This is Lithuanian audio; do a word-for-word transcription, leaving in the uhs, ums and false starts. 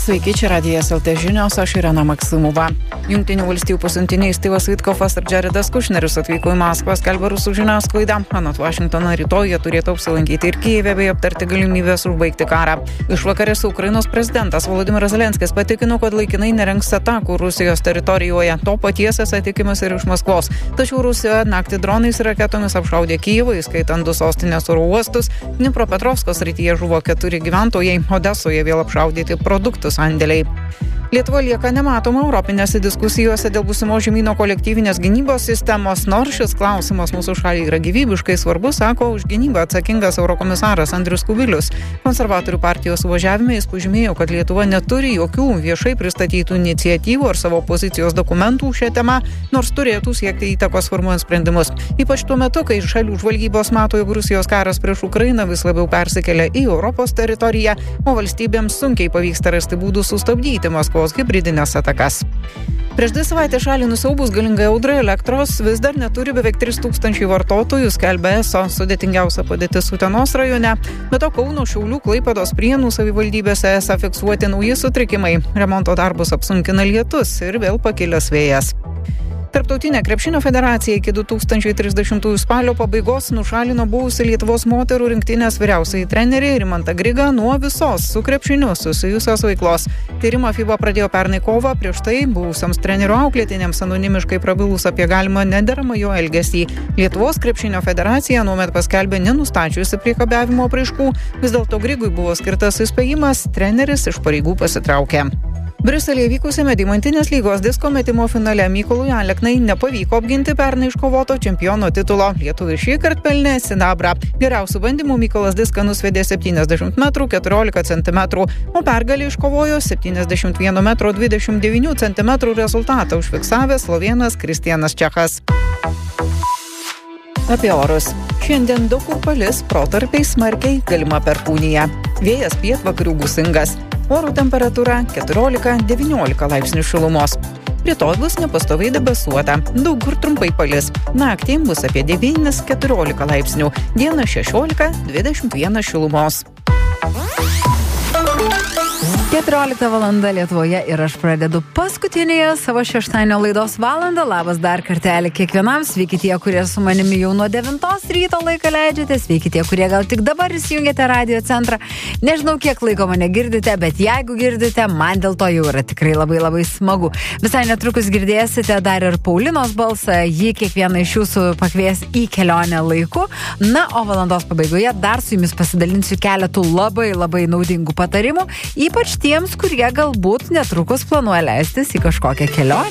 Sveiki, čia Radijas L T žinios, aš Irena Maksimova. Jungtinių valstijų pasiuntiniai Styvas Vitkofas ir Jaredas Kušneris atvyko į Maskvą, skelbia rusų žiniasklaida. Anot Vašingtono rytoj jie turėtų apsilankyti ir Kijeve bei aptarti galimybės užbaigti karą. Išvakarėse Ukrainos prezidentas Volodymyras Zelenskis patikino, kad laikinai nerengs atakų Rusijos teritorijoje. To paties esą tikimasi ir iš Maskvos. Tačiau Rusija naktį dronais ir raketomis apšaudė Kijevą, įskaitant du sostinės oro uostus. Dnipropetrovsko srityje žuvo keturi gyventojai, Odesoje vėl apšaudyti produktų sandėliai. Lietuva lieka nematoma europinėse diskusijose dėl būsimo žemyno kolektyvinės gynybos sistemos, nors šis klausimas mūsų šaliai yra gyvybiškai svarbus, sako už gynybą atsakingas eurokomisaras Andrius Kubilius. Konservatorių partijos suvažiavime jis pažymėjo, kad Lietuva neturi jokių viešai pristatytų iniciatyvų ar savo pozicijos dokumentų šią temą, nors turėtų siekti įtakos formuojant sprendimus. Ypač tuo metu, kai šalių žvalgybos mato, jog Rusijos karas prieš Ukrainą vis labiau persikelia į Europos teritoriją, o valstybėms sunkiai pavyksta rasti būdų sustabdyti Maskvos hibridinės atakas. Prieš dvi savaitės šalį nusiaubus galingai audrai elektros vis dar neturi beveik trys tūkstančiai vartotojų, skelbia ESO. Sudėtingiausia padėtis Utenos rajone. Be to Kauno, Šiaulių, Klaipėdos, Prienų savivaldybėse esą fiksuoti nauji sutrikimai. Remonto darbus apsunkina lietus ir vėl pakilęs vėjas. Tarptautinė krepšinio federacija iki du tūkstančiai trisdešimtųjų spalio pabaigos nušalino buvusi Lietuvos moterų rinktinės vyriausiąjį trenerį Rimantą Grigą nuo visos su krepšiniu susijusios veiklos. Tyrimą FIBA pradėjo pernai kovą, prieš tai buvusiams trenerių auklėtiniams anonimiškai prabilus apie galimą nederamą jo elgesį. Lietuvos krepšinio federacija nuomet paskelbė nenustačiusi priekabiavimo apraiškų, vis dėlto Grigui buvo skirtas įspėjimas, treneris iš pareigų pasitraukė. Briuselyje vykusiame Deimantinės lygos disko metimo finale Mykolui Aleknai nepavyko apginti pernai iškovoto čempiono titulo. Lietuviai šįkart pelnė sidabrą. Geriausių bandymų Mykolas diską nusvedė septyniasdešimt metrų keturiolika centimetrų, o pergalį iškovojo septyniasdešimt vieno metro dvidešimt devynių centimetrų rezultatą užfiksavęs slovėnas Kristianas Čechas. Apie orus. Šiandien daug kur palis, protarpiais smarkiai, galima perkūnija. Vėjas pietvakarių gūsingas. Oro temperatūra keturiolika devyniolika laipsnių šilumos. Rytoj bus nepastoviai debesuota, daug kur trumpai palis. Naktį bus apie devynis keturiolika laipsnių, dieną šešiolika dvidešimt vienas šilumos. keturiolikta valanda Lietuvoje ir aš pradedu paskutinėje savo šeštadienio laidos valandą. Labas dar kartelį kiekvienam. Sveiki tie, kurie su manimi jau nuo devintos ryto laiką leidžiate. Sveiki tie, kurie gal tik dabar įsijungėte radio centrą. Nežinau, kiek laiko mane girdite, bet jeigu girdite, man dėl to jau yra tikrai labai labai smagu. Visai netrukus girdėsite dar ir Paulinos balsą. Ji kiekvieną iš jūsų pakvies į kelionę laiku. Na, o valandos pabaigoje dar su jumis pasidalinsiu keletų labai labai naudingų patarimų, ypač tiems, kurie galbūt netrukus planuoja leistis į kažkokią kelionę.